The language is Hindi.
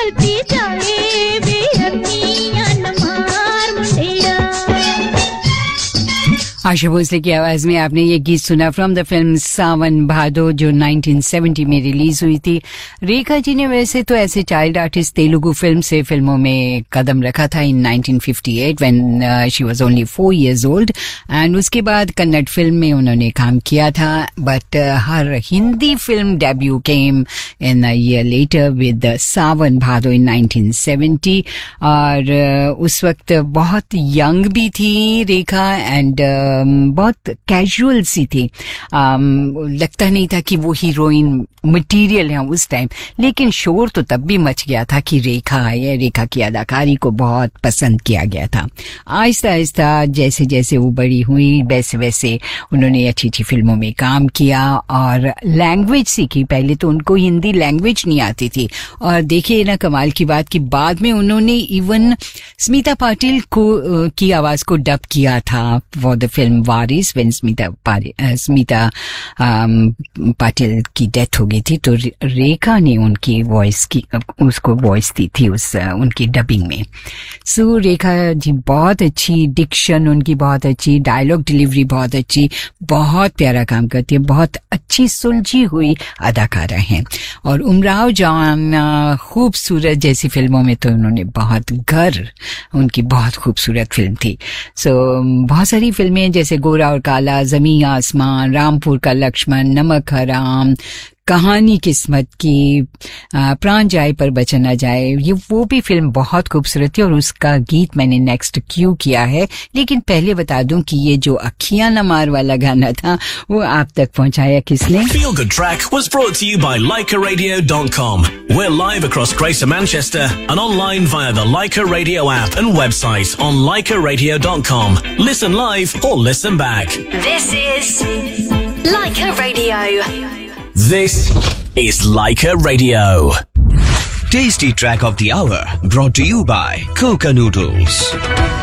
चलती जाए बेअर्थियां न मार मुंडिया। आशा भोसले की आवाज में आपने ये गीत सुना फ्रॉम द फिल्म सावन भादो जो 1970 में रिलीज हुई थी। रेखा जी ने वैसे तो ऐसे चाइल्ड आर्टिस्ट तेलुगु फिल्म से फिल्मों में कदम रखा था इन 1958 when she was only 4 years old and उसके बाद कन्नड़ फिल्म में उन्होंने काम किया था but her Hindi film debut came in a year later with सावन भादो इन 1970 और उस वक्त बहुत यंग भी थी रेखा एंड बहुत कैजुअल सी थी। लगता नहीं था कि वो हीरोइन मटेरियल है उस टाइम, लेकिन शोर तो तब भी मच गया था कि रेखा है, रेखा की अदाकारी को बहुत पसंद किया गया था। आहिस्ता आहिस्ता जैसे जैसे वो बड़ी हुई वैसे वैसे उन्होंने अच्छी अच्छी फिल्मों में काम किया और लैंग्वेज सीखी। पहले तो उनको हिंदी लैंग्वेज नहीं आती थी और देखिए ना कमाल की बात कि बाद में उन्होंने इवन स्मिता पाटिल को की आवाज को डब किया था for the film Waris when Smita Patil की डेथ हो गई थी तो रेखा ने उनकी वॉइस की उसको वॉइस दी थी उस उनकी डबिंग में। सो रेखा जी बहुत अच्छी डिक्शन उनकी बहुत अच्छी, डायलॉग डिलीवरी बहुत अच्छी, बहुत प्यारा काम करती है, बहुत अच्छी सुलझी हुई अदाकारा हैं। और उमराव जान खूबसूरत जैसी फिल्मों में तो उन्होंने बहुत घर उनकी बहुत खूबसूरत फिल्म थी। सो बहुत सारी फिल्में जैसे गोरा और काला, ज़मीं आसमान, रामपुर का लक्ष्मण, नमक हराम, कहानी किस्मत की, प्राण जाए पर बचा न जाए, ये वो भी फिल्म बहुत खूबसूरत थी और उसका गीत मैंने नेक्स्ट क्यू किया है। लेकिन पहले बता दूं कि ये जो अखियां न मार वाला गाना था वो आप तक पहुंचाया किसने? Feel Good Track was brought to you by LikerRadio.com. We're live across Greater Manchester and online via the Liker Radio app and website on LikerRadio.com. Listen live or listen back. This is Liker Radio. This is Liker Radio. Tasty Track of the Hour brought to you by Coca Noodles.